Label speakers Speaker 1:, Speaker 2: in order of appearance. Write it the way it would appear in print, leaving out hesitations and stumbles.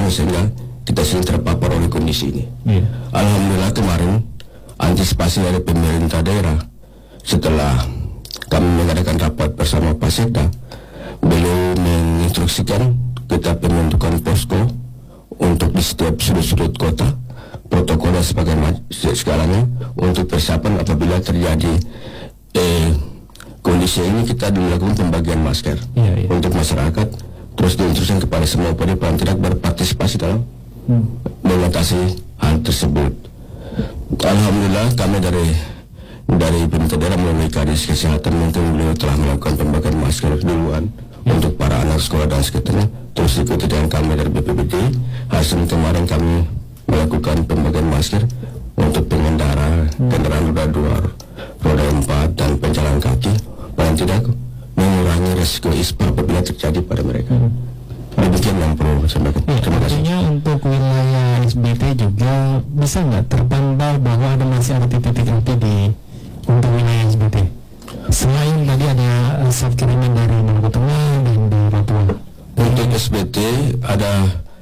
Speaker 1: perlahan sehingga kita sering terpapar oleh kondisi ini. Alhamdulillah kemarin antisipasi dari pemerintah daerah setelah kami mengadakan rapat bersama Pak Sekda, beliau menginstruksikan kita pembentukan posko untuk di setiap sudut-sudut kota, protokolnya segalanya untuk persiapan apabila terjadi kondisi ini. Kita dilakukan pembagian masker untuk masyarakat, terus diinstruksikan kepada semua paling tidak berpartisipasi dalam mengatasi hal tersebut. Alhamdulillah kami dari pemerintah daerah melalui Kadis Kesehatan mungkin beliau telah melakukan pembagian masker duluan untuk para anak sekolah dan sekitarnya, terus diikuti dengan kami dari BPBD. Hasil kemarin kami melakukan pembagian masker untuk pengendara kendaraan roda 2, roda 4 dan pejalan kaki, paling tidak mengurangi resiko ISPA apabila terjadi pada mereka. Demikian yang perlu saya sampaikan. Terima kasih.
Speaker 2: Artinya untuk wilayah SBT juga bisa nggak terpantau bahwa masih ada titik-titik api untuk wilayah SBT? Selain tadi ada asap kiriman dari Maluku Tengah dan di Papua.
Speaker 1: Untuk SBT ada